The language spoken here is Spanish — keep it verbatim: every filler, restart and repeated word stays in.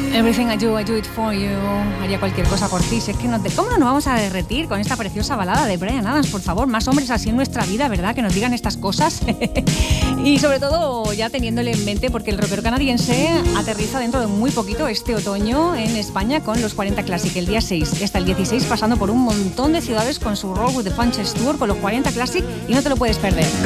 Everything I do, I do it for you. Haría cualquier cosa por ti. Si es que no te... ¿Cómo no nos vamos a derretir con esta preciosa balada de Bryan Adams? Por favor, más hombres así en nuestra vida, ¿verdad? Que nos digan estas cosas. Y sobre todo, ya teniéndole en mente, porque el rockero canadiense aterriza dentro de muy poquito este otoño en España con los cuarenta Classic, el día seis y hasta el dieciséis, pasando por un montón de ciudades con su Roll with the Punches Tour con los cuarenta Classic, y no te lo puedes perder.